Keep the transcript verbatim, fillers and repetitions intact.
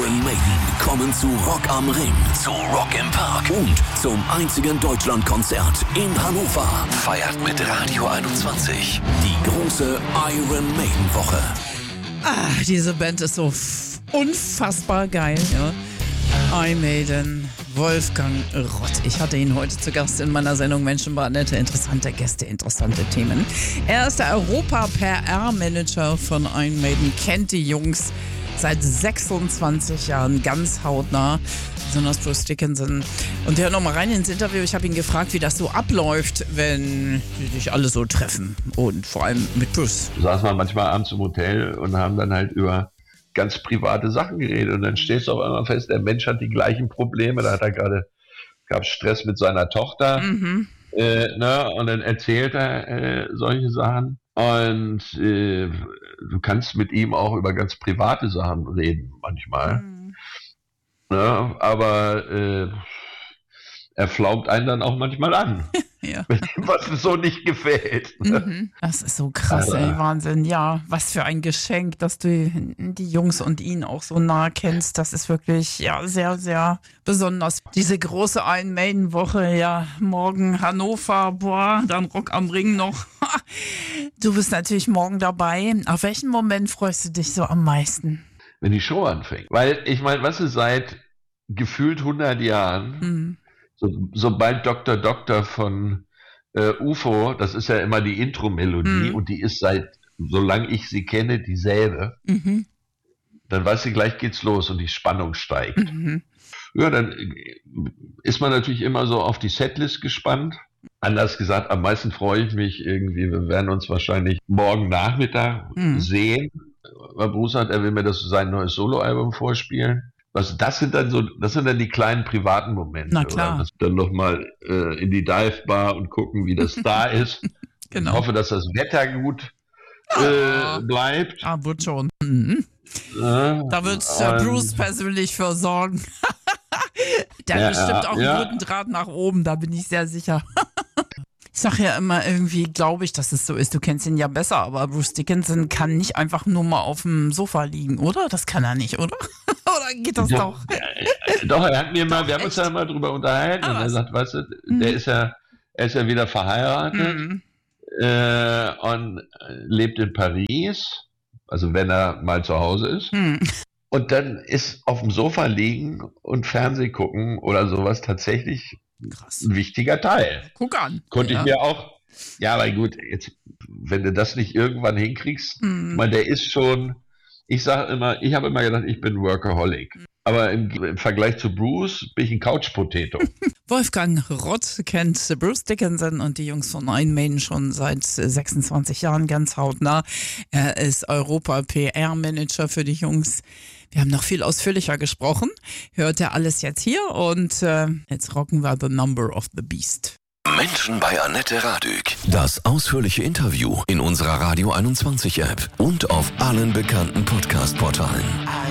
Iron Maiden kommen zu Rock am Ring, zu Rock im Park und zum einzigen Deutschlandkonzert in Hannover. Feiert mit Radio einundzwanzig die große Iron Maiden Woche. Ah, diese Band ist so f- unfassbar geil, ja. Iron Maiden, Wolfgang Rott. Ich hatte ihn heute zu Gast in meiner Sendung Menschen bei Annette. Interessante Gäste, interessante Themen. Er ist der Europa-P R-Manager von Iron Maiden, kennt die Jungs seit sechsundzwanzig Jahren ganz hautnah, besonders Bruce Dickinson. Und hört noch mal rein ins Interview. Ich habe ihn gefragt, wie das so abläuft, wenn die sich alle so treffen und vor allem mit Bruce. Saßen wir manchmal abends im Hotel und haben dann halt über ganz private Sachen geredet und dann stellst du auf einmal fest, der Mensch hat die gleichen Probleme. Da hat er gerade, gab Stress mit seiner Tochter, Mhm. äh, ne? Und dann erzählt er äh, solche Sachen. Und äh, du kannst mit ihm auch über ganz private Sachen reden manchmal. Mhm. Ne? Aber äh, er flaumt einen dann auch manchmal an, Ja. wenn ihm was so nicht gefällt. Ne? Mhm. Das ist so krass, Aber- ey, Wahnsinn. Ja, was für ein Geschenk, dass du die Jungs und ihn auch so nah kennst. Das ist wirklich, ja, sehr, sehr besonders. Diese große Iron Maiden Woche, ja, morgen Hannover, boah, dann Rock am Ring noch. Du bist natürlich morgen dabei. Auf welchen Moment freust du dich so am meisten? Wenn die Show anfängt. Weil, ich meine, was ist seit gefühlt hundert Jahren, Mhm. so, sobald Doktor Doktor von äh, U F O, das ist ja immer die Intro-Melodie Mhm. und die ist seit, solange ich sie kenne, dieselbe, Mhm. dann weißt du, gleich geht's los und die Spannung steigt. Mhm. Ja, dann äh, ist man natürlich immer so auf die Setlist gespannt. Anders gesagt, am meisten freue ich mich irgendwie, wir werden uns wahrscheinlich morgen Nachmittag Mhm. sehen. Weil Bruce hat, er will mir das sein neues Soloalbum vorspielen. Was, das sind dann so, das sind dann die kleinen privaten Momente. Na klar. Oder? Das dann nochmal äh, in die Dive-Bar und gucken, wie das da ist. Genau. Ich hoffe, dass das Wetter gut äh, bleibt. Ah, wird schon. Mhm. Ja, Da wird äh, ähm, Bruce persönlich für sorgen. Der hat Ja, bestimmt auch ja. einen guten Draht nach oben, da bin ich sehr sicher. Ich sag ja immer irgendwie, glaube ich, dass es so ist. Du kennst ihn ja besser, aber Bruce Dickinson kann nicht einfach nur mal auf dem Sofa liegen, oder? Das kann er nicht, oder? Oder geht das Ja. doch? Doch, er hat mir mal, wir haben uns echt? ja mal drüber unterhalten Ah, und er was? sagt, weißt du, Mhm. der ist ja, er ist ja wieder verheiratet Mhm. äh, und lebt in Paris, also wenn er mal zu Hause ist. Mhm. Und dann ist auf dem Sofa liegen und Fernseh gucken oder sowas tatsächlich Krass. ein wichtiger Teil. Guck an. Konnte ja. ich mir auch, ja, aber gut, jetzt, wenn du das nicht irgendwann hinkriegst, Mhm. ich meine, der ist schon, ich sage immer, ich habe immer gedacht, ich bin Workaholic. Aber im, im Vergleich zu Bruce bin ich ein Couch-Potato. Wolfgang Rott kennt Bruce Dickinson und die Jungs von Iron Maiden schon seit sechsundzwanzig Jahren ganz hautnah. Er ist Europa-P R-Manager für die Jungs. Wir haben noch viel ausführlicher gesprochen. Hört ihr alles jetzt hier und äh, jetzt rocken wir The Number of the Beast. Menschen bei Annette Radück. Das ausführliche Interview in unserer Radio einundzwanzig App und auf allen bekannten Podcast-Portalen.